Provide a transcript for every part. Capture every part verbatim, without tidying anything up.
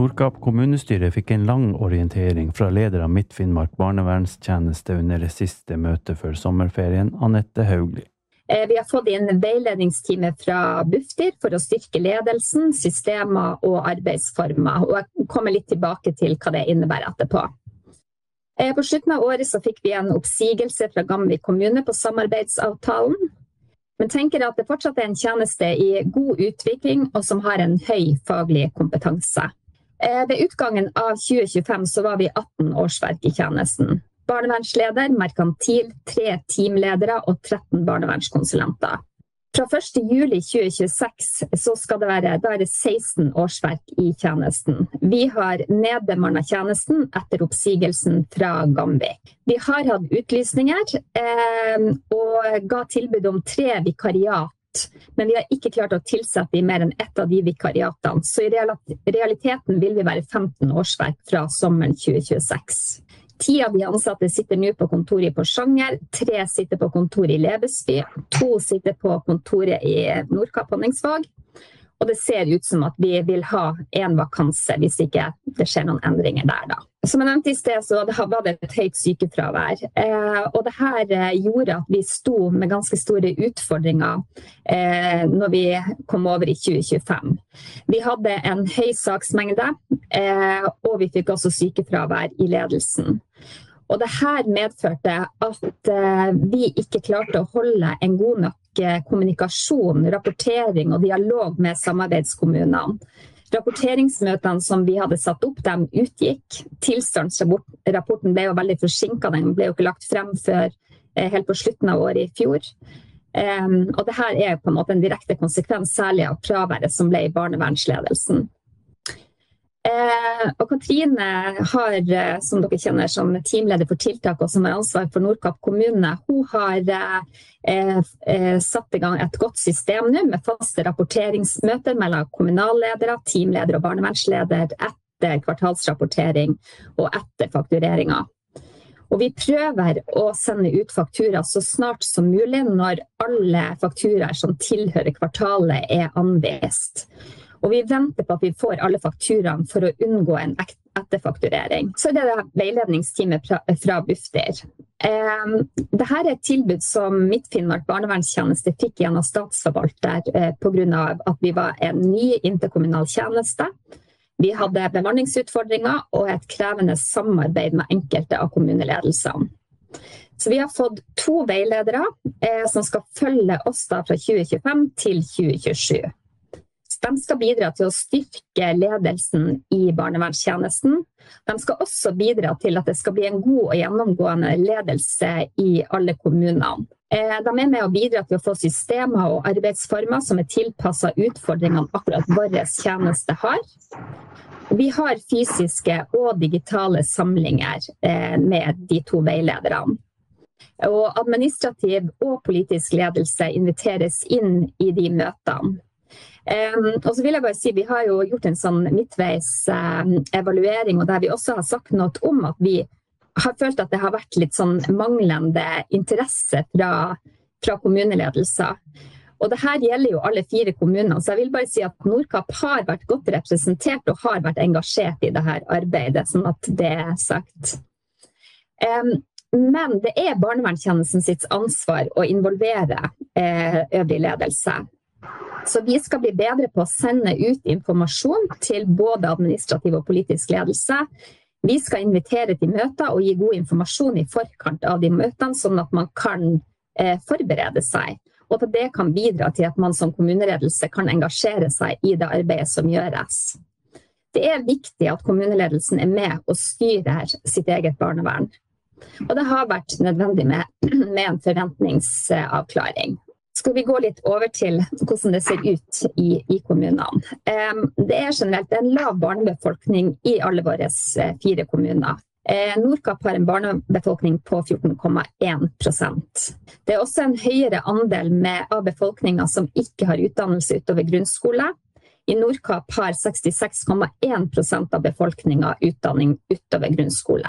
Nordkapp kommunestyre fikk en lang orientering fra leder av Midt-Finnmark barnevernstjeneste under det siste møtet før sommerferien, Annette Haugli. Vi har fått inn veiledningstime fra Bufdir for å styrke ledelsen, systemer og arbeidsformer, og jeg kommer litt tilbake til hva det innebærer etterpå. På slutten av året så fikk vi en oppsigelse fra Gamvik kommune på samarbeidsavtalen, men tenker at det fortsatt er en tjeneste i god utvikling og som har en høy faglig kompetanse. Ved utgangen av tjue tjuefem så var vi atten årsverk i tjenesten. Barnevernsleder, merkantil, tre teamledere og tretten barnevernskonsulenter. Fra første juli tjue tjueseks så skal det være, da er det seksten årsverk i tjenesten. Vi har nedbemannet tjenesten etter oppsigelsen fra Gamvik. Vi har hatt utlysninger eh, og ga tilbud om tre vikariat, men vi har ikke klart å tilsette i mer enn ett av de vikariatene. Så i realiteten vil vi være femten årsverk fra sommeren tjue tjueseks. Ti av de ansatte sitter nå på kontoret i Porsanger, tre sitter på kontoret i Lebesby, to sitter på kontoret i Nordkapp Honningsvåg, og det ser ut som at vi vil ha en vakanse hvis ikke det skjer noen endringer der da. Som jeg nevnte i sted, så var det et høyt sykefravær, og det her gjorde at vi sto med ganske store utfordringer når vi kom over i tjue tjuefem. Vi hadde en høy saksmengde, og vi fikk også sykefravær i ledelsen. Og det her medførte at vi ikke klarte å holde en god nok kommunikasjon, rapportering og dialog med samarbeidskommunene. Rapporteringsmøtene som vi hadde satt opp, de utgikk. Tilstandsrapporten ble jo veldig forsinket, den ble jo ikke lagt frem før helt på slutten av året i fjor. Um, og det her er på en måte en direkte konsekvens, særlig av fraværet som ble i barnevernsledelsen. Uh, og Katrine har, som dere kjenner som teamleder for tiltak og som har ansvar for Nordkapp kommune, hun har uh, uh, satt i gang et godt system nå med faste rapporteringsmøter mellom kommunalledere, teamledere og barnevernsleder etter kvartalsrapportering og etter faktureringer. Og vi prøver å sende ut faktura så snart som mulig når alle fakturaer som tilhører kvartalet er anvist. Og vi venter på at vi får alle fakturaene for å unngå en etterfakturering. Så det er det veiledningsteamet fra, fra Bufdir. Eh, Dette er et tilbud som Midt-Finnmark barnevernstjeneste fikk gjennom statsforvalter eh, på grunn av at vi var en ny interkommunal tjeneste. Vi hadde bemanningsutfordringer og et krevende samarbeid med enkelte av kommuneledelsene. Så vi har fått to veiledere eh, som skal følge oss da fra tjue tjuefem til tjue tjuesju. De skal bidra til å styrke ledelsen i barnevernstjenesten. De skal også bidra til at det skal bli en god og gjennomgående ledelse i alle kommunene. De er med å bidra til å få systemer og arbeidsformer som er tilpasset utfordringene akkurat vår tjeneste har. Vi har fysiske og digitale samlinger med de to veilederne. Og administrativ og politisk ledelse inviteres inn i de møtene. Um, og så vil jeg bare si, vi har jo gjort en sånn midtveis um, evaluering, og der vi også har sagt noe om at vi har følt at det har vært litt sånn manglende interesse fra, fra kommuneledelser. Og det her gjelder jo alle fire kommuner, så jeg vil bare si at Nordkapp har vært godt representert og har vært engasjert i det her arbeidet, sånn at det er sagt. Um, men det er barnevernstjenesten sitt ansvar å involvere eh, øvrig ledelse. Så vi skal bli bedre på å sende ut informasjon til både administrativ og politisk ledelse. Vi skal invitere til møter og gi god informasjon i forkant av de møtene, sånn at man kan eh, forberede seg. Og at det kan bidra til at man som kommuneledelse kan engasjere seg i det arbeidet som gjøres. Det er viktig at kommuneledelsen er med og styrer sitt eget barnevern. Og det har vært nødvendig med, med en forventningsavklaring. Skal vi gå litt over til hvordan det ser ut i, i kommunene. Um, det er generelt en lav barnebefolkning i alle våre fire kommuner. Uh, Nordkapp har en barnebefolkning på fjorten komma én prosent. Det er også en høyere andel med, av befolkningen som ikke har utdannelse utover grunnskole. I Nordkapp har sekstiseks komma én prosent av befolkningen utdanning utover grunnskole.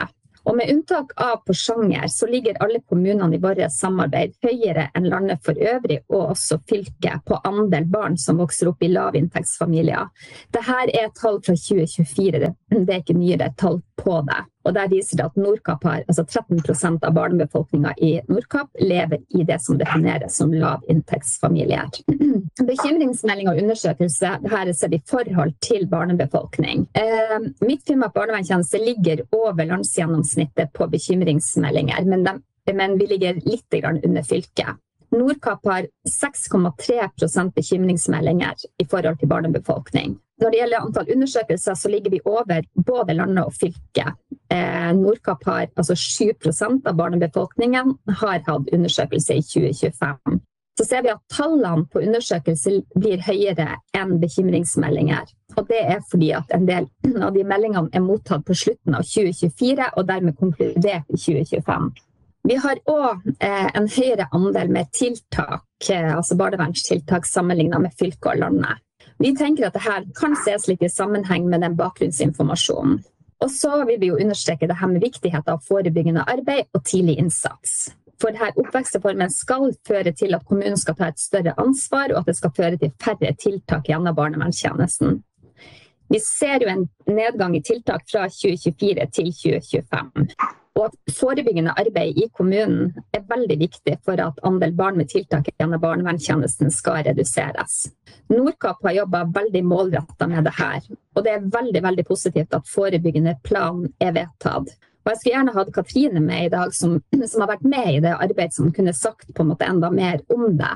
Og med unntak av Porsanger så ligger alle kommunene i vårt samarbeid høyere enn landet for øvrig, og også fylket på andel barn som vokser opp i lavinntektsfamilier. Dette er tall fra tjue tjuefire, det er ikke nyere tall på det. Og der viser det at Nordkapp har, altså tretten prosent av barnebefolkningen i Nordkapp lever i det som defineres som lavinntektsfamilier. Bekymringsmelding og undersøkelse, dette er sett i forhold til barnebefolkning. Eh, Midtfinnmark barnevernstjeneste ligger over landsgjennomsnittet på bekymringsmeldinger, men, de, men vi ligger litt grann under fylket. Nordkapp har seks komma tre prosent bekymringsmeldinger i forhold til barnebefolkning. Når det gjelder antall undersøkelser, så ligger vi over både landet og fylket. Eh, Nordkapp har, altså sju prosent av barnebefolkningen har hatt undersøkelse i tjue tjuefem. Så ser vi at tallene på undersøkelser blir høyere enn bekymringsmeldinger. Og det er fordi at en del av de meldingene er mottatt på slutten av tjue tjuefire, og dermed konkludert i tjue tjuefem. Vi har også eh, en høyere andel med tiltak, eh, altså barnevernstiltak sammenlignet med fylke og landet. Vi tenker at dette kan ses litt i sammenheng med den bakgrunnsinformasjonen. Og så vil vi jo understreke det her med viktigheten av forebyggende arbeid og tidlig innsats. For denne oppvekstreformen skal føre til at kommunen skal ta et større ansvar, og at det skal føre til færre tiltak gjennom barnevernstjenesten. Vi ser jo en nedgang i tiltak fra tjue tjuefire til tjue tjuefem. Og at forebyggende arbeid i kommunen er veldig viktig for at andel barn med tiltak gjennom barnevernstjenesten skal reduseres. Nordkapp har jobbet veldig målrettet med det her, og det er veldig, veldig positivt at forebyggende plan er vedtatt. Og jeg skulle gjerne hatt Katrine med i dag, som, som har vært med i det arbeidet, som kunne sagt på en måte enda mer om det.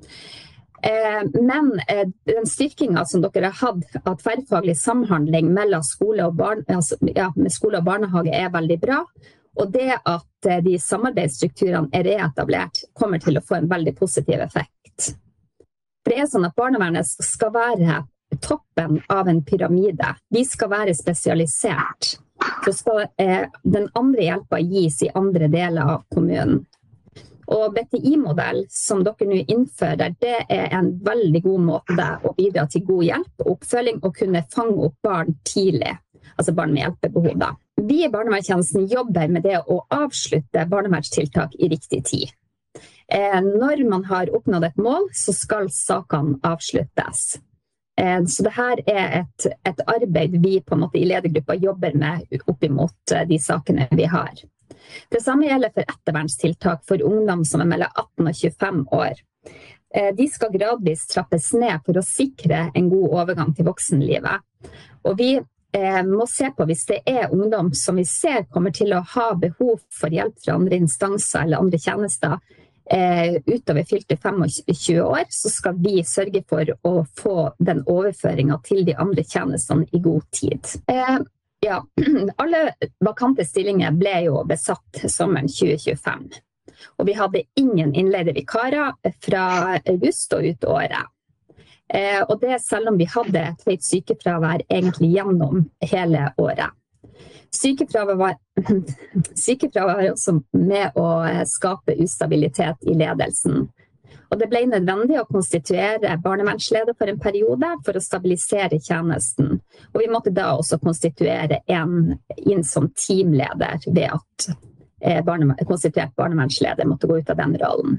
Eh, men eh, den styrkingen som dere har hatt av tverrfaglig samhandling mellom skole og, barn, altså, ja, med skole og barnehage er veldig bra. Og det at de samarbeidsstrukturene er reetablert, kommer til å få en veldig positiv effekt. For det er sånn at barnevernet skal være toppen av en pyramide. De skal være spesialisert. Så skal eh, den andre hjelpa gis i andre deler av kommunen. Og B T I-modell som dere nå innfører, det er en veldig god måte å bidra til god hjelp og oppfølging og kunne fange opp barn tidlig. Altså barn med hjelpebehov da. Vi i barnevernstjenesten jobber med det å avslutte barnevernstiltak i riktig tid. Eh, når man har oppnådd et mål, så skal sakene avsluttes. Eh, så det her er et, et arbeid vi på en måte i ledergruppa jobber med opp imot de sakene vi har. Det samme gjelder for ettervernstiltak for ungdom som er mellom atten og tjuefem år. Eh, de skal gradvis trappes ned for å sikre en god overgang til voksenlivet. Og vi Eh, må se på hvis det er ungdom som vi ser kommer til å ha behov for hjelp fra andre instanser eller andre tjenester eh, utover fylte tjuefem år, så skal vi sørge for å få den overføringen til de andre tjenestene i god tid. Eh, ja, alle vakante stillinger ble jo besatt sommeren tjue tjuefem, og vi hadde ingen innleide vikarer fra august og ut året. Eh, og det selv om vi hadde et høyt sykefravær egentlig gjennom hele året. Sykefravær var, sykefravær var også med å skape ustabilitet i ledelsen. Og det ble nødvendig å konstituere barnevernsleder for en periode for å stabilisere tjenesten. Og vi måtte da også konstituere en inn som teamleder ved at eh, barne, konstituert barnevernsleder måtte gå ut av den rollen.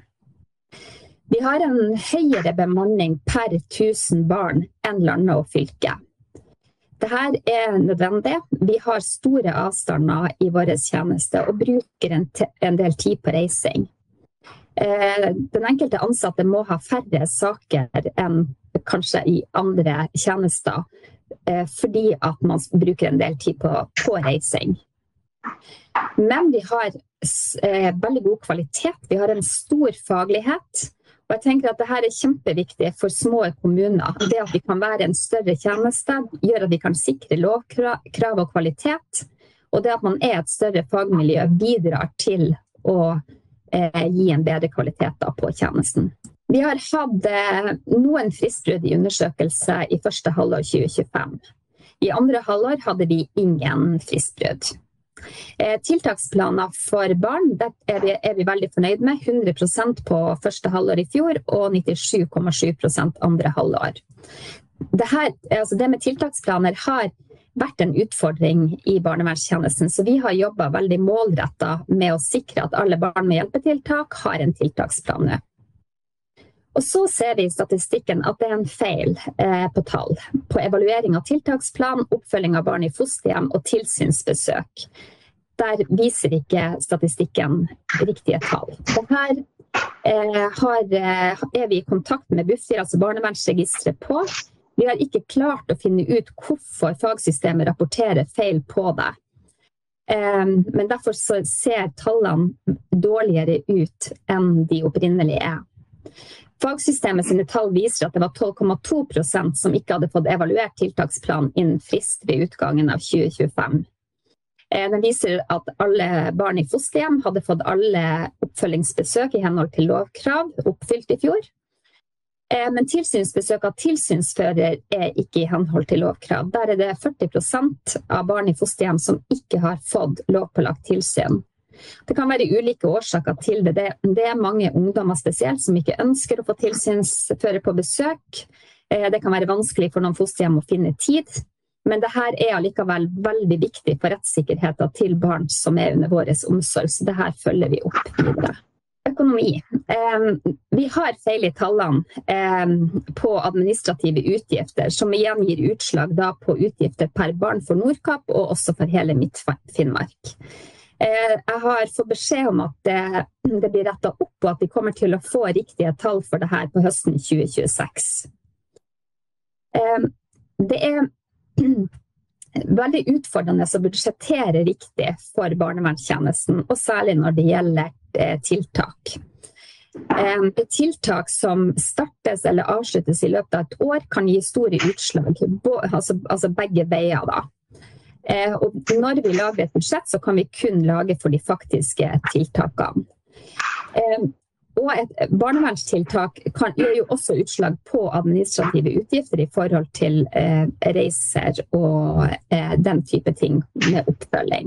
Vi har en høyere bemanning per tusen barn enn landet og fylket. Dette er nødvendig. Vi har store avstander i vår tjeneste og bruker en, en del tid på reising. Eh, den enkelte ansatte må ha færre saker enn kanskje i andre tjenester, eh, fordi at man bruker en del tid på, på reising. Men vi har eh, veldig god kvalitet. Vi har en stor faglighet. Og jeg tenker at dette er kjempeviktig for små kommuner. Det at vi kan være en større tjeneste, gjør at vi kan sikre lovkrav og kvalitet. Og det at man er et større fagmiljø bidrar til å eh, gi en bedre kvalitet da, på tjenesten. Vi har hatt eh, noen fristbrudd i undersøkelse i første halvår tjue tjuefem. I andre halvår hadde vi ingen fristbrudd. Eh, tiltaksplaner for barn, det er vi, er vi veldig fornøyd med. hundre prosent på første halvår i fjor og nittisju komma sju prosent andre halvår. Det, her, altså det med tiltaksplaner har vært en utfordring i barnevernstjenesten, så vi har jobbet veldig målrettet med å sikre at alle barn med hjelpetiltak har en tiltaksplan nå. Og så ser vi i statistikken at det er en feil eh, på tall, på evaluering av tiltaksplan, oppfølging av barn i fosterhjem og tilsynsbesøk. Der viser ikke statistikken riktige tall. Dette eh, har, eh, er vi i kontakt med Bufdir, altså barnevernsregistret på. Vi har ikke klart å finne ut hvorfor fagsystemet rapporterer feil på det. Eh, men derfor så ser tallene dårligere ut enn de opprinnelige er. Fagsystemet sine tall viser at det var tolv komma to prosent som ikke hadde fått evaluert tiltaksplan innen frist ved utgangen av tjue tjuefem. Den viser at alle barn i fosterhjem hadde fått alle oppfølgingsbesøk i henhold til lovkrav oppfylt i fjor. Men tilsynsbesøk av tilsynsfører er ikke i henhold til lovkrav. Der er det førti prosent av barn i fosterhjem som ikke har fått lovpålagt tilsyn. Det kan være ulike årsaker til det. Det er mange ungdommer spesielt som ikke ønsker å få tilsynsfører på besøk. Det kan være vanskelig for noen fosterhjem å finne tid. Men dette er allikevel veldig viktig for rettssikkerheten til barn som er under vår omsorg. Så dette følger vi opp videre. Økonomi. Vi har feil i tallene på administrative utgifter, som igjen gir utslag da på utgifter per barn for Nordkapp og også for hele Midt-Finnmark. Jeg har fått beskjed om at det, det blir rettet opp, og at vi kommer til å få riktige tall for det her på høsten tjue tjueseks. Det er veldig utfordrende å budsjettere riktig for barnevernstjenesten, og særlig når det gjelder tiltak. Tiltak som startes eller avsluttes i løpet av et år kan gi store utslag, altså, altså begge veier da. Eh, og når vi lager et budsjett, så kan vi kun lage for de faktiske tiltakene. Eh, og et barnevernstiltak kan gjøre jo også utslag på administrative utgifter i forhold til eh, reiser og eh, den type ting med oppfølging.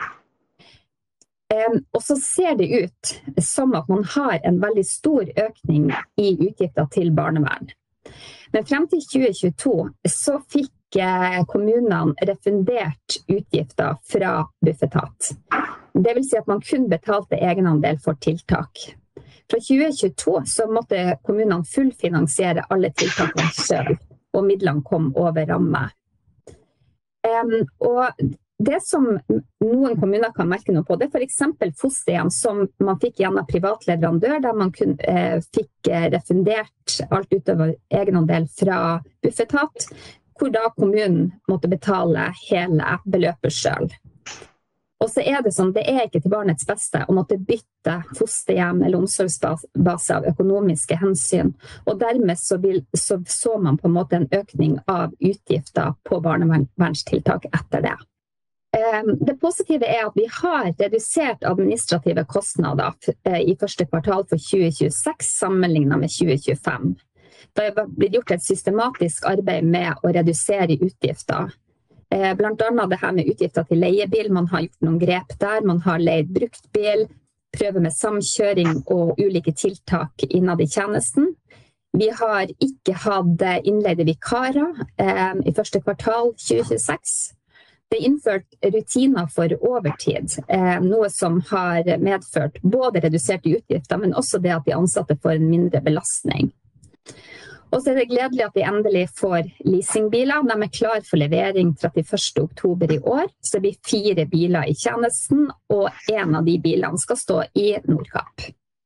Eh, og så ser det ut som at man har en veldig stor økning i utgifter til barnevern. Men frem til tjue tjueto så fikk kommunene refundert utgifter fra Bufetat. Det vil si at man kun betalte egenandel for tiltak. Fra tjue tjueto så måtte kommunene fullfinansiere alle tiltakene selv, og midlene kom over ramme. Um, og det som noen kommuner kan merke noe på, det er for eksempel fosterhjem som man fikk gjennom privat leverandør, der man kun, eh, fikk refundert alt utover egenandel fra Bufetat, hvor da kommunen måtte betale hele beløpet selv. Og så er det sånn, det er ikke til barnets beste å måtte bytte fosterhjem eller omsorgsbase av økonomiske hensyn, og dermed så, vil, så, så man på en måte en økning av utgifter på barnevernstiltak etter det. Det positive er at vi har redusert administrative kostnader i første kvartal for tjue tjueseks sammenlignet med tjue tjuefem. Det har blitt gjort et systematisk arbeid med å redusere utgifter. Blant annet det her med utgifter til leiebil, man har gjort noen grep der, man har leid bruktbil, prøver med samkjøring og ulike tiltak innad i tjenesten. Vi har ikke hatt innleide vikarer eh, i første kvartal tjue tjueseks. Det er innført rutiner for overtid, eh, noe som har medført både reduserte utgifter, men også det at de ansatte får en mindre belastning. Og så er det gledelig at vi endelig får leasingbiler. De er klar for levering trettiførste oktober i år. Så det blir fire biler i tjenesten, og en av de bilene skal stå i Nordkapp.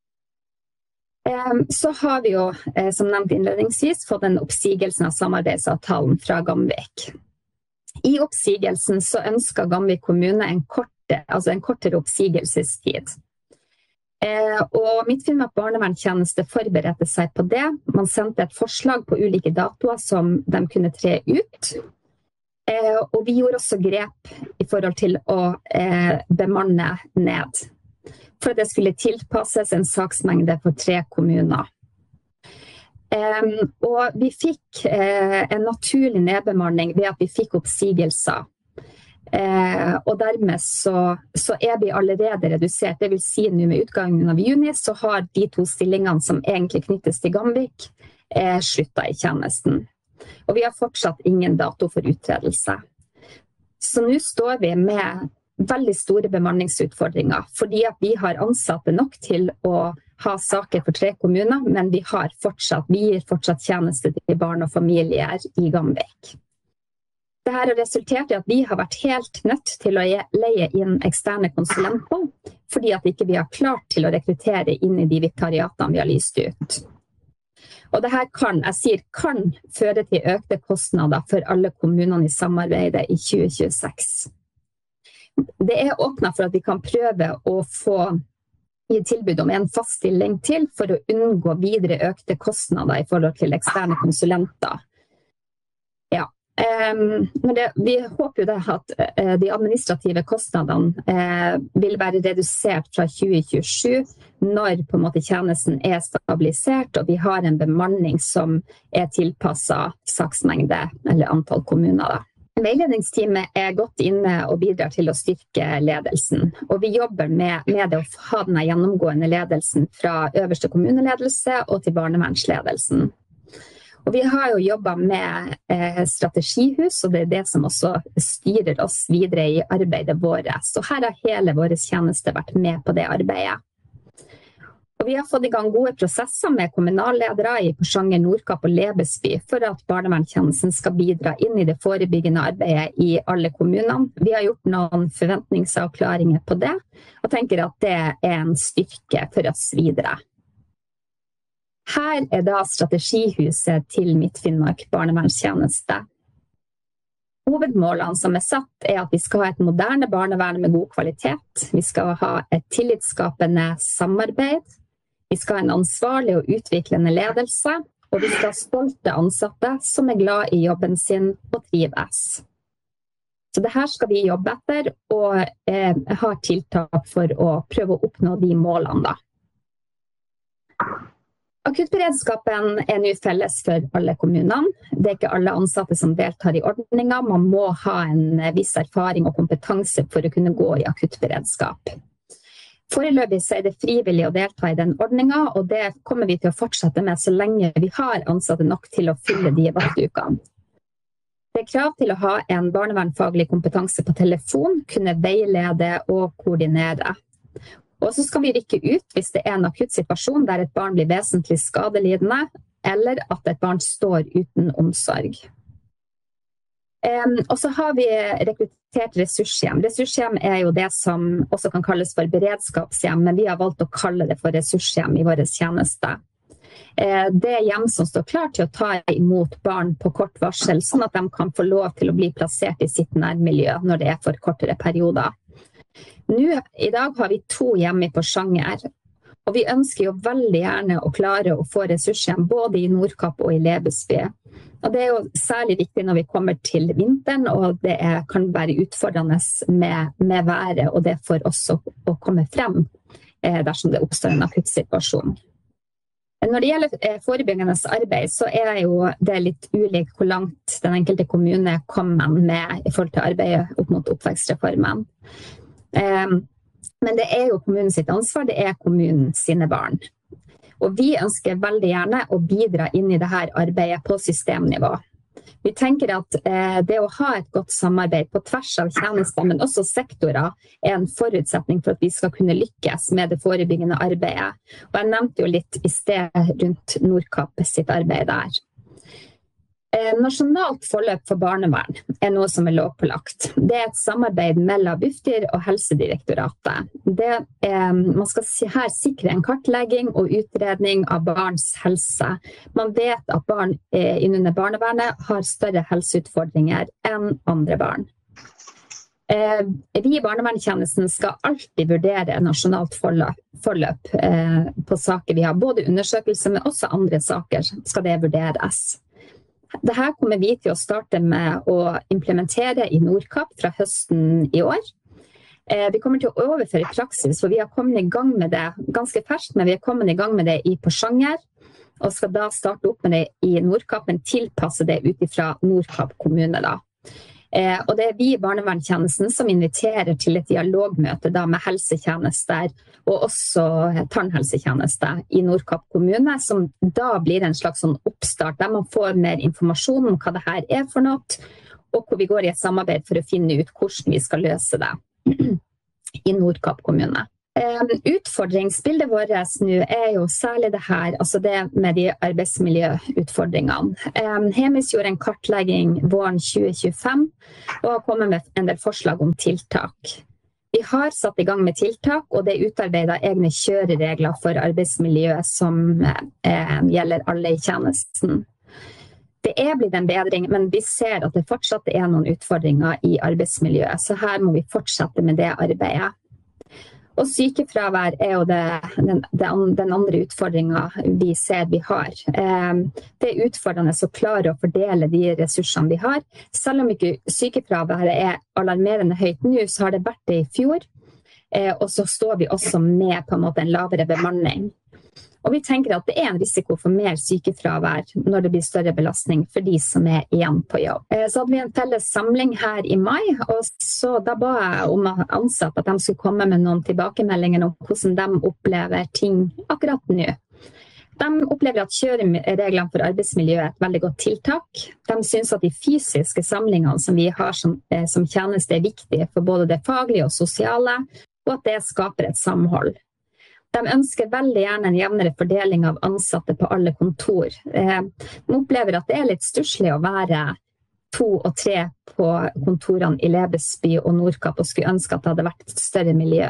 Så har vi jo, som nevnt innledningsvis, fått en oppsigelse av samarbeidsavtalen fra Gamvik. I oppsigelsen så ønsker Gamvik kommune en, korte, altså en kortere oppsigelsestid. Eh, og Midt-Finnmark barnevernstjeneste forberedte seg på det. Man sendte et forslag på ulike datoer som de kunne tre ut. Eh, og vi gjorde også grep i forhold til å eh, bemanne ned. For at det skulle tilpasses en saksmengde for tre kommuner. Eh, og vi fikk eh, en naturlig nedbemanning ved at vi fikk oppsigelser. Eh, og dermed så, så er vi allerede redusert. Det vil si nå med utgangen av juni så har de to stillingene som egentlig knyttes til Gamvik eh, sluttet i tjenesten. Og vi har fortsatt ingen dato for uttredelse. Så nå står vi med veldig store bemanningsutfordringer, fordi at vi har ansatte nok til å ha saker for tre kommuner, men vi har fortsatt, vi gir fortsatt tjeneste til barn og familier i Gamvik. Dette har resultert i at vi har vært helt nødt til å leie inn eksterne konsulenter, fordi at ikke vi har klart til å rekruttere inn i de vikariatene vi har lyst ut. Og dette kan, jeg sier kan, føre til økte kostnader for alle kommunene i samarbeidet i tjue tjueseks. Det er åpnet for at vi kan prøve å få gi tilbud om en fast stilling til for å unngå videre økte kostnader i forhold til eksterne konsulenter. Ja, um, men det, vi håper jo det at uh, de administrative kostnadene uh, vil være redusert fra tjue tjuesju når på en måte tjenesten er stabilisert og vi har en bemanning som er tilpasset saksmengde eller antall kommuner da. Veiledningsteamet er godt inne og bidrar til å styrke ledelsen, og vi jobber med, med det å ha denne gjennomgående ledelsen fra øverste kommuneledelse og til barnevernsledelsen. Og vi har jo jobbet med eh, strategihus, og det er det som også styrer oss videre i arbeidet vårt. Så her har hele vår tjeneste vært med på det arbeidet. Og vi har fått i gang gode prosesser med kommunalledere i Porsanger, Nordkapp og Lebesby for at barnevernstjenesten skal bidra inn i det forebyggende arbeidet i alle kommunene. Vi har gjort noen forventningsavklaringer på det, og tenker at det er en styrke for oss videre. Her er da strategihuset til Midt-Finnmark barnevernstjeneste. Hovedmålene som er satt er at vi skal ha et moderne barnevern med god kvalitet. Vi skal ha et tillitsskapende samarbeid. Vi skal ha en ansvarlig og utviklende ledelse, og vi skal ha stolte ansatte som er glad i jobben sin og trives. Så dette skal vi jobbe etter, og eh, ha tiltak for å prøve å oppnå de målene da. Akuttberedskapen er nå felles for alle kommunene. Det er ikke alle ansatte som deltar i ordningen. Man må ha en viss erfaring og kompetanse for å kunne gå i akuttberedskap. Foreløpig så er det frivillig å delta i den ordningen, og det kommer vi til å fortsette med så lenge vi har ansatte nok til å fylle de vaktukene. Det er krav til å ha en barnevernfaglig kompetanse på telefon, kunne veilede og koordinere. Og så skal vi rykke ut hvis det er en akutt situasjon der et barn blir vesentlig skadelidende, eller at et barn står uten omsorg. Um, og så har vi rekruttert ressurshjem. Ressurshjem er jo det som også kan kalles for beredskapshjem, men vi har valgt å kalle det for ressurshjem i vår tjeneste. Uh, det er hjem som står klar til å ta imot barn på kort varsel, sånn at de kan få lov til å bli plassert i sitt nærmiljø når det er for kortere perioder. Nå, i dag har vi to hjem i Porsanger, og vi ønsker jo veldig gjerne å klare å få ressurshjem både i Nordkapp og i Lebesby. Og det er jo særlig viktig når vi kommer til vinteren, og det er, kan være utfordrende med, med været, og det for oss å, å komme frem eh, dersom det oppstår en akutt situasjon. Når det gjelder eh, forebyggende arbeid, så er jo det litt ulikt hvor langt den enkelte kommune kommer med i forhold til arbeidet opp mot oppvekstreformen. Eh, men det er jo kommunens sitt ansvar, det er kommunens sine barn. Og vi ønsker veldig gjerne å bidra inn i dette arbeidet på systemnivå. Vi tenker at eh, det å ha et godt samarbeid på tvers av tjenester, men også sektorer, er en forutsetning for at vi skal kunne lykkes med det forebyggende arbeidet. Og jeg nevnte jo litt i sted rundt Nordkapp sitt arbeid der. Eh, nasjonalt forløp for barnevern er noe som er lovpålagt. Det er et samarbeid mellom Bufdir og Helsedirektoratet. Det er, man skal her sikre en kartlegging og utredning av barns helse. Man vet at barn eh, innunder barnevernet har større helseutfordringer enn andre barn. Eh, vi i barnevernstjenesten skal alltid vurdere nasjonalt forløp, forløp eh, på saker vi har. Både undersøkelser, men også andre saker skal det vurderes. Dette kommer vi til å starte med å implementere i Nordkapp fra høsten i år. Vi kommer til å overføre praksis, for vi har kommet i gang med det ganske ferskt, men vi har kommet i gang med det i Porsanger, og skal da starte opp med det i Nordkapp, men tilpasse det ut fra Nordkapp kommune da. Og det er vi i barnevernstjenesten som inviterer til et dialogmøte da med helsetjenester og også tannhelsetjenester i Nordkapp kommune, som da blir en slags sånn oppstart der man får mer informasjon om hva det her er for noe, og hvor vi går i et samarbeid for å finne ut hvordan vi skal løse det i Nordkapp kommune. Utfordringsbildet vårt nå er jo særlig det her, altså det med de arbeidsmiljøutfordringene. Hemis gjorde en kartlegging våren tjue tjuefem og har kommet med en del forslag om tiltak. Vi har satt i gang med tiltak, og det er utarbeidet egne kjøreregler for arbeidsmiljøet som eh, gjelder alle i tjenesten. Det er blitt en bedring, men vi ser at det fortsatt er noen utfordringer i arbeidsmiljøet, så her må vi fortsette med det arbeidet. Og sykefravær er jo det, den, den andre utfordringen vi ser vi har. Det er utfordrende å klare å fordele de ressursene vi har. Selv om ikke sykefraværet er alarmerende høyt nå, så har det vært det i fjor. Og så står vi også med på en måte en lavere bemanning. Og vi tenker at det er en risiko for mer sykefravær når det blir større belastning for de som er igjen på jobb. Så hadde vi en felles samling her i mai, og så da ba jeg om ansatte at de skulle komme med noen tilbakemeldinger om hvordan de opplever ting akkurat nå. De opplever at kjørereglene for arbeidsmiljø er et veldig godt tiltak. De synes at de fysiske samlingene som vi har som, som tjeneste er viktige for både det faglige og sosiale, og at det skaper et samhold. De ønsker veldig gjerne en jevnere fordeling av ansatte på alle kontor. De opplever at det er litt stusslig å være to og tre på kontorene i Lebesby og Nordkapp og skulle ønske at det hadde vært et større miljø.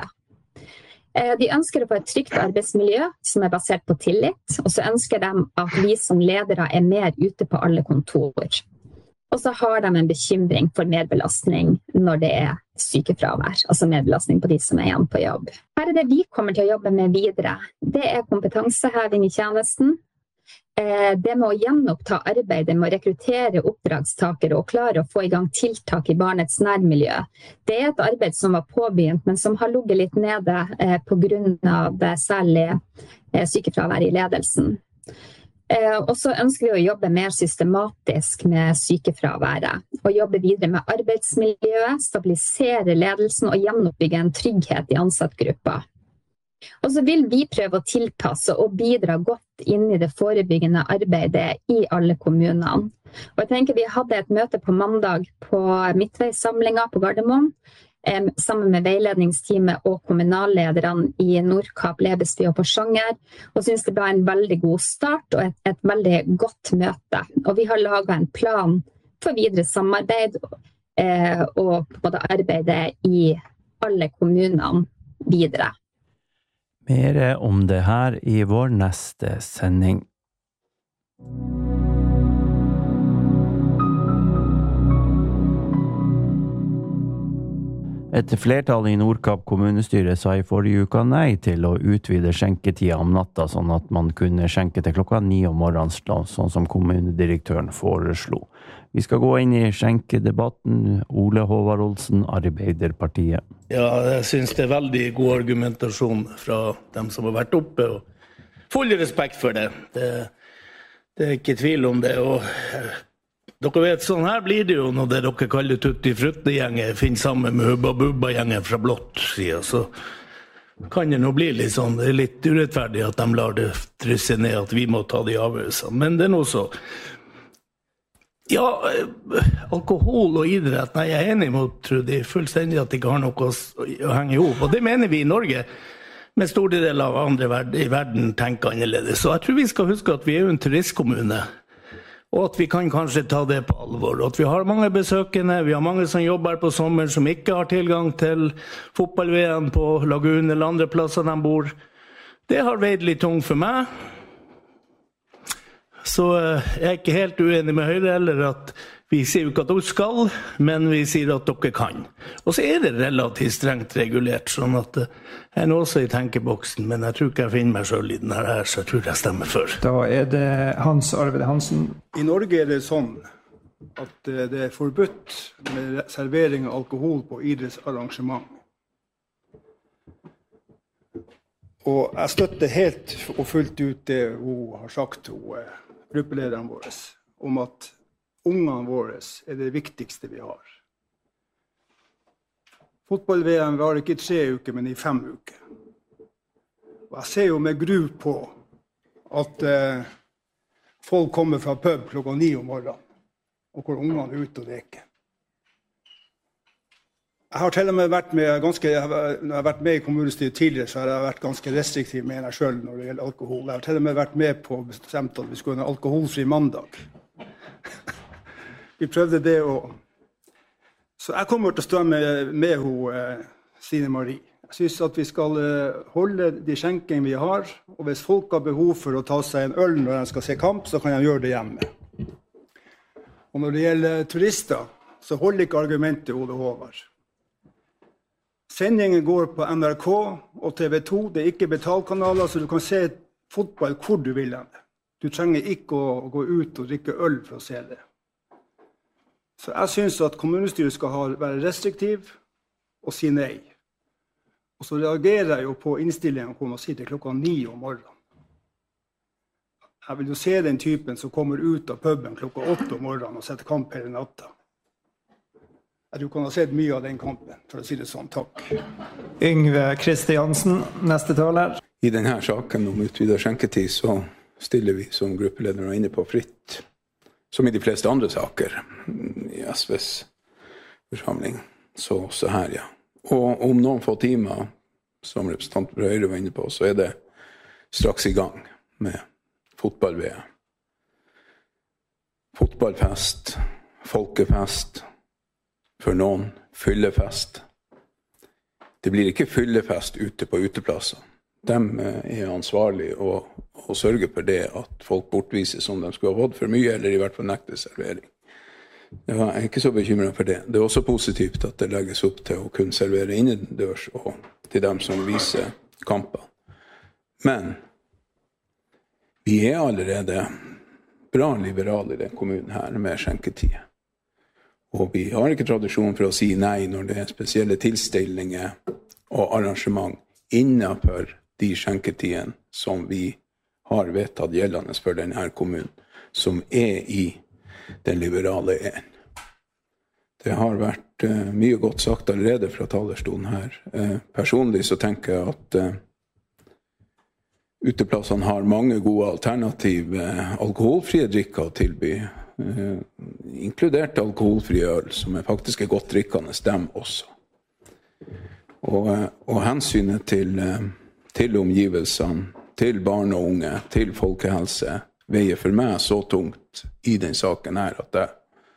De ønsker å få et trygt arbeidsmiljø som er basert på tillit, og så ønsker de at vi som ledere er mer ute på alle kontor. Og så har de en bekymring for merbelastning når det er sykefravær, altså merbelastning på de som er igjen på jobb. Her er det vi kommer til å jobbe med videre. Det er kompetanseheving i tjenesten. Det med å gjenoppta arbeidet med å rekruttere oppdragstakere og klare å få i gang tiltak i barnets nærmiljø. Det er et arbeid som var påbegynt, men som har ligget litt nede på grunn av det særlige sykefravær i ledelsen. Og så ønsker vi å jobbe mer systematisk med sykefraværet, og jobbe videre med arbeidsmiljøet, stabilisere ledelsen og gjenoppbygge en trygghet i ansattgruppa. Og så vil vi prøve å tilpasse og bidra godt inn i det forebyggende arbeidet i alle kommunene. Og jeg tenker vi hadde et møte på mandag på Midtveissamlinga på Gardermoen, sammen med veiledningsteamet og kommunallederne i Nordkapp, Lebesby og Porsanger, og synes det ble en veldig god start og et, et veldig godt møte. Og vi har laget en plan for videre samarbeid eh, og på en måte arbeide i alle kommunene videre. Mer om det her i vår neste sending. Et flertall i Nordkapp kommunestyre sa i forrige uke nei til å utvide skjenketida om natta, sånn at man kunne skjenke til klokka ni om morgenen, sånn som kommunedirektøren foreslo. Vi skal gå inn i skjenkedebatten. Ole Håvard Olsen, Arbeiderpartiet. Ja, jeg synes det er veldig god argumentasjon fra dem som har vært oppe, og full respekt for det. Det, det er ikke tvil om det, og dere vet, sånn her blir det jo når det dere kaller Tutti Frutti-gjengen finner sammen med Hubba Bubba-gjengen fra blått siden, så kan det nå bli litt sånn, det er litt urettferdig at de lar det trysse ned at vi må ta de avgjørelsene, men det er noe så. Ja, alkohol og idrett, nei, jeg er enig med Trudy fullstendig at det ikke har noe å henge ihop, og det mener vi i Norge, men store deler av andre i verden tenker annerledes, så jeg tror vi skal huske at vi er jo en turistkommune, og at vi kan kanskje ta det på alvor. Og at vi har mange besøkende, vi har mange som jobber på sommeren som ikke har tilgang til fotball-V M på Lagun eller andre plasser de bor. Det har veid litt tungt for meg. Så jeg er ikke helt uenig med Høyre, eller at vi sier jo ikke at dere skal, men vi sier at dere kan. Og så er det relativt strengt regulert, sånn at jeg er nå også i tenkeboksen, men jeg tror ikke jeg finner meg selv i den her, så jeg tror jeg stemmer for. Da er det Hans Arvid Hansen. I Norge er det sånn at det er forbudt med servering av alkohol på idrettsarrangement. Og jeg støtter helt og fullt ut det hun har sagt, hun, gruppelederen vår, om at ungene våre er det viktigste vi har. Fotball-V M var ikke i tre uker, men i fem uker. Og jeg ser jo med gru på at eh, folk kommer fra pub klokka ni om morgenen, og hvor ungene er ute og leker. Jeg har til og med vært med ganske, når jeg har vært med i kommunestyret tidligere, så har jeg vært ganske restriktiv med meg selv når det gjelder alkohol. Jeg har til og med vært med på bestemt at vi skulle ha en alkoholfri mandag. Vi prøvde det også. Så jeg kommer til å stå med, med henne, Stine Marie. Jeg synes at vi skal holde de skjenkene vi har, og hvis folk har behov for å ta seg en øl når de skal se kamp, så kan de gjøre det hjemme. Og når det gjelder turister, så holder ikke argumentet Ole Håvard. Sendingen går på N R K og T V to. Det er ikke betalkanaler, så du kan se fotball hvor du vil. Du trenger ikke å gå ut og drikke øl for å se det. Så jeg synes at kommunestyret skal være restriktiv og si nei. Og så reagerer jeg jo på innstillingen hvor man sitter klokka ni om morgenen. Jeg vil jo se den typen som kommer ut av puben klokka åtte om morgenen og setter kamp hele natta. Jeg tror du kan ha sett mye av den kampen, for å si det sånn. Takk. Yngve Kristiansen, neste taler. I denne saken om utvidet skjenketid så stiller vi som gruppeledere inne på fritt, som i de fleste andre saker i S Vs forsamling. Så også her, ja. Og om noen få timer, som representanten fra Høyre var inne på, så er det straks i gang med fotball-V M. Fotballfest, folkefest, for noen fyllefest. Det blir ikke fyllefest ute på uteplasser. De er ansvarlige og, og sørger for det at folk bortvises om de skulle ha fått for mye, eller i hvert fall nekte servering. Jeg er ikke så bekymret for det. Det er også positivt at det legges opp til å kunne servere innendørs og til dem som viser kamper. Men vi er allerede bra liberale i den kommunen her med skjenketid. Og vi har ikke tradisjon for å si nei når det er spesielle tilstillinger og arrangement innenfor de skjenketidene som vi har vedtatt gjeldende for denne kommunen, som er i den liberale en. Det har vært uh, mye godt sagt allerede fra talerstolen her. Uh, personlig så tenker jeg at uh, uteplassene har mange gode alternative uh, alkoholfrie drikker å tilby, uh, inkludert alkoholfrie øl, som er faktisk er godt drikkende dem også. Og, uh, og hensynet til, uh, til omgivelsene, til barn og unge, til folkehelse, veier for meg så tungt i den saken her at jeg,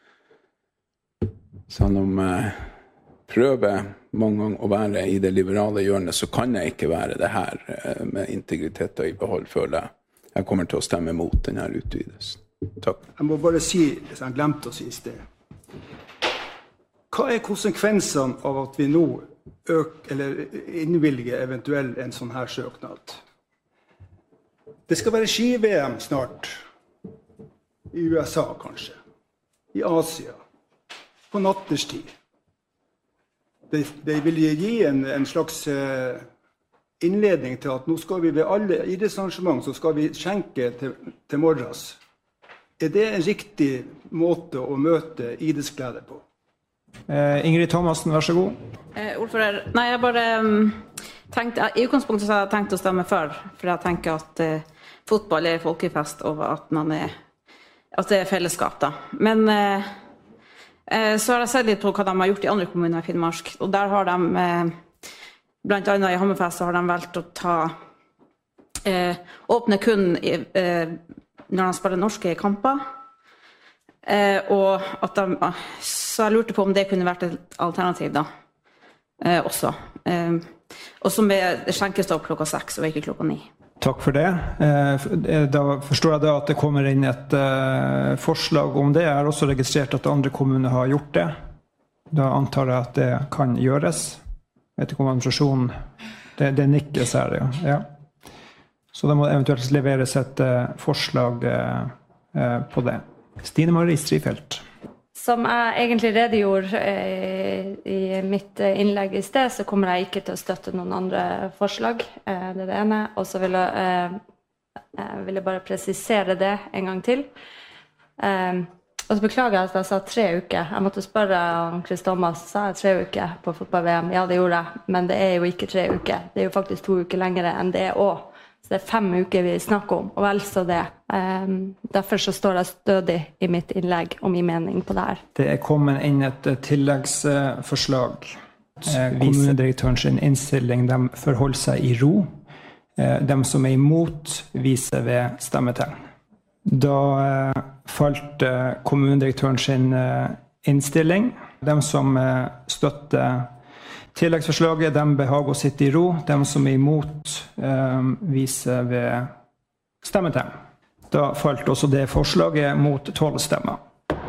selv om jeg prøver mange ganger å være i det liberale hjørnet, så kan jeg ikke være det her med integritet og i behold, føler jeg. Jeg kommer til å stemme mot denne utvidelsen. Takk. Jeg må bare si, hvis jeg glemte å si i sted. Hva er konsekvensene av at vi nå øker, eller innvilger eventuelt en sånn her søknad? Det skal være ski-V M snart. I U S A kanskje. I Asia. På natterstid. Det, det vil gi en, en slags eh, innledning til at nå skal vi ved alle idrettsarrangement så skal vi skjenke til, til morges. Er det en riktig måte å møte idrettsglede på? Eh, Ingrid Thomasen, vær så god. Eh, ordfører, nei, jeg bare um, tenkte, i utgangspunktet så har jeg tenkt å stemme for, for jeg tenker at eh, fotball er folkefest, og at, man er, at det er fellesskap da. Men eh, eh, så har jeg sett litt på hva de har gjort i andre kommuner i Finnmark, og der har de, eh, blant annet i Hammerfest, så har de valgt å ta, eh, åpne kun i, eh, når de spiller norske kamper, eh, og at de, så jeg lurte på om det kunne vært et alternativ da, eh, også. Eh, og som er skjenkestopp klokka seks og ikke klokka ni. Takk for det. Da forstår jeg da at det kommer inn et forslag om det. Jeg har også registrert at andre kommuner har gjort det. Da antar jeg at det kan gjøres. Etter kommunikasjonen, det, det nikkes her, ja. ja. Så det må eventuelt leveres et forslag på det. Stine Marie Strifeldt. Som jeg egentlig redegjorde eh, i mitt innlegg i sted, så kommer jeg ikke til å støtte noen andre forslag. Eh, det er det ene. Og så vil jeg, eh, jeg vil bare presisere det en gang til. Eh, og så beklager jeg at jeg sa tre uker. Jeg måtte spørre om Chris Thomas, sa jeg tre uker på fotball-V M? Ja, det gjorde jeg, men det er jo ikke tre uker. Det er jo faktisk to uker lengre enn det også. Så det er fem uker vi snakker om, og vel så det. Um, derfor så står jeg stødig i mitt innlegg om min mening på det her. Det er kommet inn et tilleggsforslag kommunedirektøren sin innstilling, de forholder seg i ro. De som er imot, viser ved stemmetegn. Da falt kommunedirektøren sin innstilling. De som støtter tilleggsforslaget, de behager å sitte i ro. De som er imot, viser ved stemmetegn. Da falt også det forslaget mot tolv stemmer.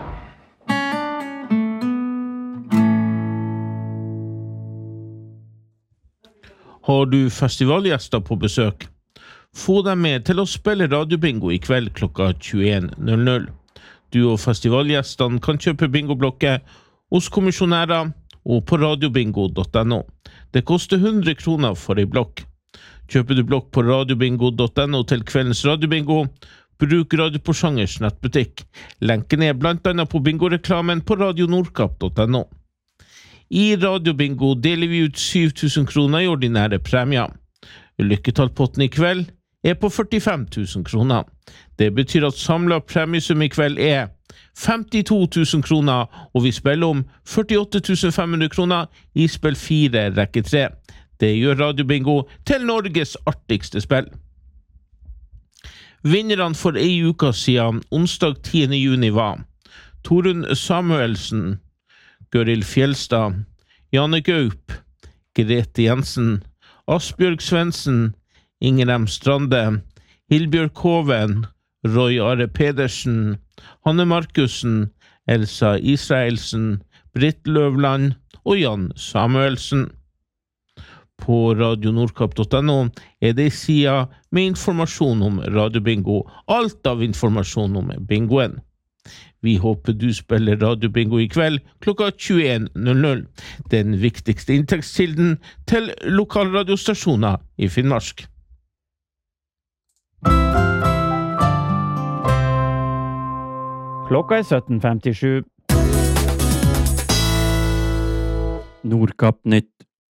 Har du festivalgjester på besøk? Få dem med til å spille radiobingo i kveld klokka tjueen null null. Du og festivalgjestene kan kjøpe bingoblokker hos kommisjonærer og på radiobingo punktum no. Det koster hundre kroner for en blokk. Kjøper du blokk på radiobingo punktum no til kveldens radiobingo, bruk Radio Porsangers nettbutikk. Lenken er blant annet på bingoreklamen på radio nordkapp punktum no. I radiobingo deler vi ut syv tusen kroner i ordinære premier. Lykketallpotten i kveld er på førtifem tusen kroner. Det betyr at samlet premiesum i kveld er femtito tusen kroner, og vi spiller om førtiåtte tusen fem hundre kroner i spill fire rekke tre. Det gjør radiobingo til Norges artigste spill. Vinnerne for ei uke siden, onsdag tiende juni var Torunn Samuelsen, Gøril Fjelstad, Janne Gaup, Grete Jensen, Asbjørg Svendsen, Inger M. Strande, Hilbjørg Koven, Roy Are Pedersen, Hanne Markussen, Elsa Israelsen, Britt Løvland og Jan Samuelsen. På radio nordkapp punktum no er det sida med informasjon om radiobingo, alt av informasjon om bingoen. Vi håper du spiller radiobingo i kveld klokka tjueen null null. Den viktigste inntektskilden til lokalradiostasjoner i Finnmark. Klokka er sytten femtisju. Nordkapp Nytt.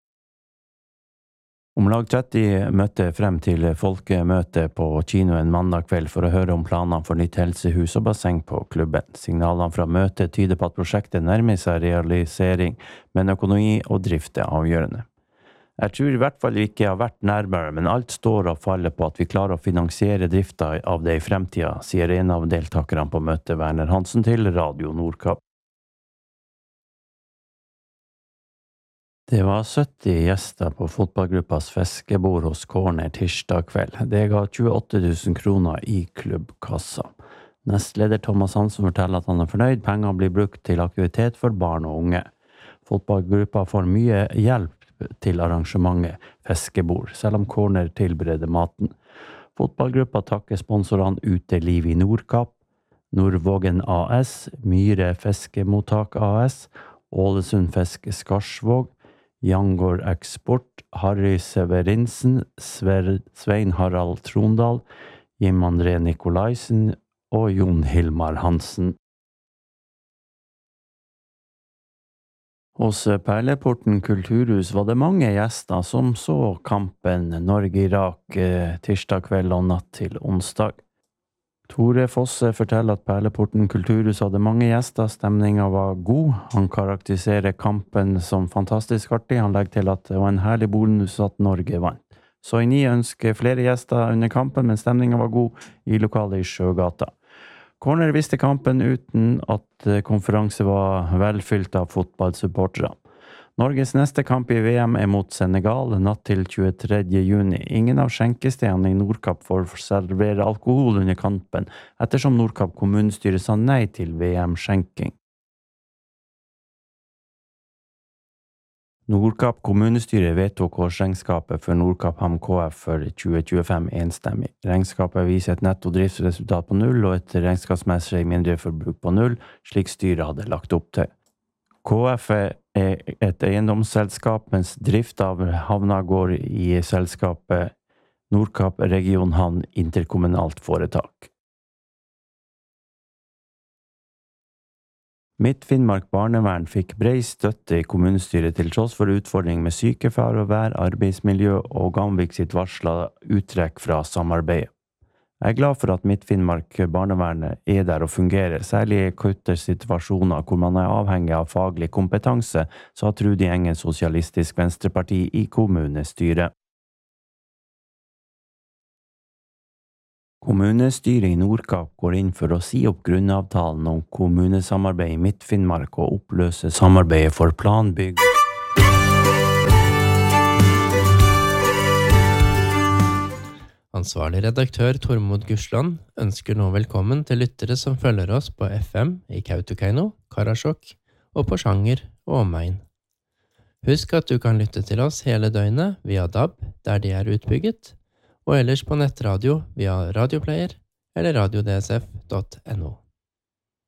Om lag tretti møtte frem til folkemøte på kinoen mandag kveld for å høre om planene for nytt helsehus og basseng på klubben. Signalene fra møtet tyder på at prosjektet nærmer seg realisering, men økonomi og drift er avgjørende. Jeg tror i hvert fall vi ikke har vært nærmere, men alt står og faller på at vi klarer å finansiere drifta av det i fremtiden, sier en av deltakerne på møtet, Werner Hansen, til Radio Nordkapp. Det var sytti gjester på fotballgruppas fiskebord hos Corner tirsdag kveld. Det ga tjueåtte tusen kroner i klubbkassa. Nestleder Thomas Hansen forteller at han er fornøyd. Penger blir brukt til aktivitet for barn og unge. Fotballgruppa får mye hjelp til arrangementet fiskebord, selv om Corner tilbereder maten. Fotballgruppa takker sponsorene Uteliv i Nordkapp, Nordvågen A S, Myre Fiskemottak A S, Ålesund Fiske Skarsvåg, Jangård Eksport, Harry Severinsen, Sver, Svein Harald Trondal, Jim André Nikolaisen og Jon Hilmar Hansen. Hos Perleporten kulturhus var det mange gjester som så kampen Norge-Irak tirsdag kveld og natt til onsdag. Tore Fosse forteller at Perleporten kulturhus hadde mange gjester, stemningen var god. Han karakteriserer kampen som fantastisk artig. Han legger til at det var en herlig bonus at Norge vant. Så i ni ønsker flere gjester under kampen, men stemningen var god i lokalet i Sjøgata. Corner visste kampen uten at konferanse var velfylt av fotballsupportere. Norges neste kamp i V M er mot Senegal, natt til tjuetredje juni. Ingen av skjenkestedene i Nordkapp får servere alkohol under kampen, ettersom Nordkapp kommunestyre sa nei til V M-skjenking. Nordkapp kommunestyre vedtok årsregnskapet for Nordkapp Ham K F for tjue tjuefem enstemmig. Regnskapet viser et netto driftsresultat på null og et regnskapsmessig mindre forbruk på null, slik styret hadde lagt opp til. K F er et eiendomsselskap, mens drift av havna går i selskapet Nordkapp Regionhavn interkommunalt foretak. Midt-Finnmark barnevern fikk bred støtte i kommunestyret til tross for utfordring med sykefravær, arbeidsmiljø og Gamvik sitt varsla uttrekk fra samarbeidet. Jeg er glad for at Midt-Finnmark barnevernet er der og fungerer, særlig i akutte situasjoner hvor man er avhengig av faglig kompetanse, sa Trude Engen, Sosialistisk Venstreparti i kommunestyret. Kommunestyret i Nordkapp går inn for å si opp grunnavtalen om kommunesamarbeid i Midt-Finnmark og oppløse samarbeidet for planbygg. Ansvarlig redaktør Tormod Gursland ønsker nå velkommen til lyttere som følger oss på F M i Kautokeino, Karasjok og på Sjanger og omegn. Husk at du kan lytte til oss hele døgnet via D A B der de er utbygget, og ellers på nettradio via radioplayer eller radio d s f punktum n o.